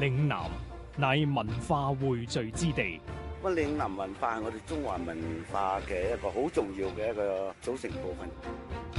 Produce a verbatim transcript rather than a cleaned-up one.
嶺南乃文化匯聚之地。 咁嶺南文化係我哋中華文化嘅一個好重要嘅一個組成部分。